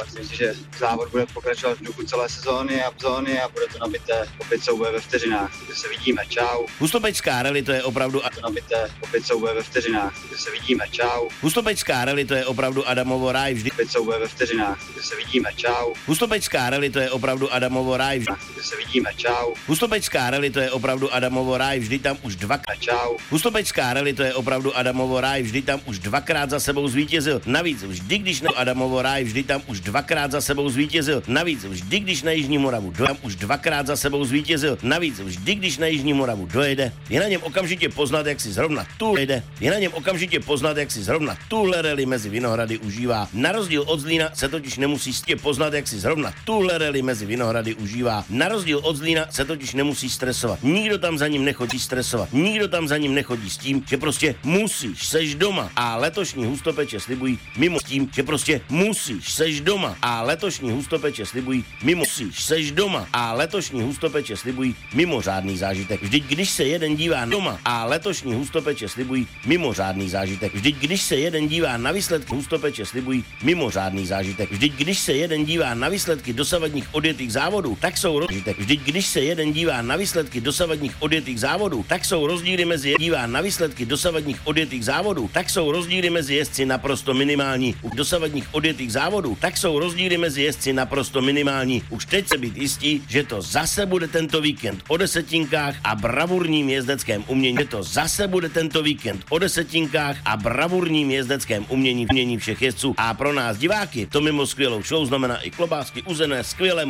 a myslím si, že závod bude pokračovat v duchu celé sezóny a bude to nabité opět souboje ve vteřinách, kde se vidíme, čau. Hustopečská rally to je opravdu To nabité opět souboje ve vteřinách, kde se vidíme, čau. Hustopečská rally to je opravdu Adamovo ráj vždy. Opět souboje ve vteřinách, kde se vidíme, čau. Hustopečská rally to je opravdu Adamovo ráj vždy. Kde se vidíme, čau. Hustopečská rally to je opravdu Adamovo ráj vždy tam už dvakrát. Čau. Hustopečská rally to je opravdu Adamovo ráj vždy tam už dvakrát za sebou zvítězil. Navíc vždy, když na Adamovo ráj vždy tam už dvakrát za sebou zvítězil. Navíc vždy, když na Jižní Moravu tam už dvakrát za sebou zvítězil. Navíc vždy, když na Jižní Moravu dojede, je na něm okamžitě poznat, jak si zrovna tu jede. Je na něm okamžitě poznat, jak si zrovna tuhle rally mezi Vinohrady užívá. Na rozdíl od Zlína se totiž nemusí poznat, jak si zrovna tuhle rally mezi Vinohrady užívá. Na rozdíl od Zlína se totiž nemusí stresovat. Nikdo tam za ním nechodí stresovat. Nikdo tam za ním nechodí s tím, že prostě musíš, seš doma. A letošní Hustopeče slibují mimo s tím, že prostě musíš, seš doma. A letošní Hustopeče slibují mimo musíš, seš doma. A letošní Hustopeče slibují mimořádný zážitek. Vždyť když se jeden dívá doma a letošní Hustopeče slibují mimořádný zážitek. Vždyť když se jeden dívá na výsledky Hustopeče slibují mimořádný zážitek. Vždyť když se jeden dívá na výsledky dosavadních odjetých závodů, tak jsou rozdíly. Vždyť když se jeden dívá na výsledky dosavadních odjetých závodů, tak jsou rozdíly mezi dívá na výsledky dosavadních odjetých závodů, tak jsou rozdíly mezi jezdci naprosto minimální. U dosavadních odjetých závodů, tak jsou rozdíly mezi jezdci naprosto minimální. Už teď se být jistí, že to zase bude tento víkend o desetinkách a bravurním jezdeckém umění. Že to zase bude tento víkend o desetinkách a bravurním jezdeckém umění všech jezdců. A pro nás diváky to mimo skvělou show znamená i klobásky uzené,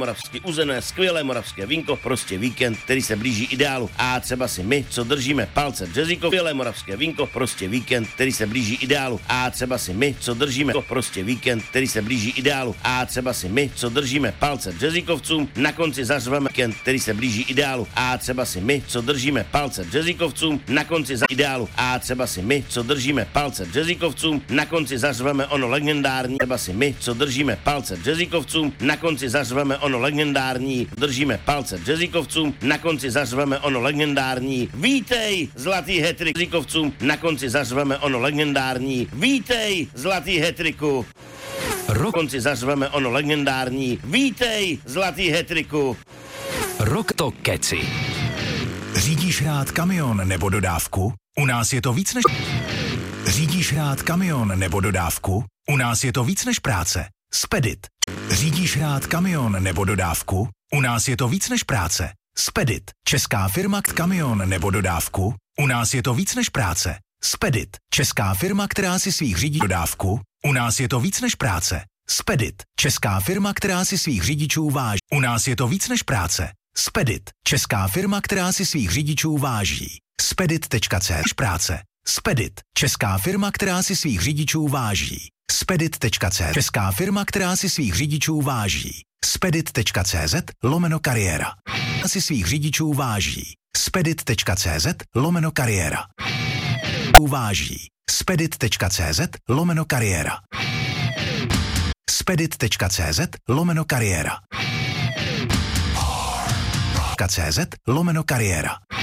skvělé moravské vínko, prostě víkend, který se blíží ideálu. A třeba si my, co držíme palce Březíkov, skvělé moravské vínko, prostě víkend, který se blíží ideálu. A třeba si my, co držíme prostě víkend, který se blíží ideálu. A třeba si my, co držíme palce Březíkovcům, na konci zařveme víkend, který se blíží ideálu. A třeba si my, co držíme palce Březíkovcům, na konci za ideálu. A třeba si my, co držíme palce Březíkovcům, na konci zařveme ono legendární. Třeba si my, co držíme palce Březíkovcům, na konci zařveme ono legendární. Držíme palce Březíkovcům, na konci zařveme ono legendární. Vítej, zlatý hetrik Březíkovcům, na konci zařveme ono legendární. Vítej, zlatý hetriku. Na konci zařveme ono legendární. Vítej, zlatý hetriku. Rock to keci. Řídíš rád kamion nebo dodávku? U nás je to víc než... Řídíš rád kamion nebo dodávku? U nás je to víc než práce. Spedit. Řídíš rád kamion nebo dodávku? U nás je to víc než práce. Spedit. Česká firma k kamion nebo dodávku? U nás je to víc než práce. Spedit. Česká firma, která si svých řídí dodávku? U nás je to víc než práce. Spedit. Česká firma, která si svých řidičů váží. U nás je to víc než práce. Spedit. Česká firma, která si svých řidičů váží. Spedit.cz práce. Spedit. Česká firma, která si svých řidičů váží. Spedit.cz Česká firma, která si svých řidičů váží. Spedit.cz/kariéra. Si svých řidičů váží. Spedit.cz/kariéra. Uváží. Spedit.cz/kariéra. Spedit.cz/kariéra. .cz/kariéra.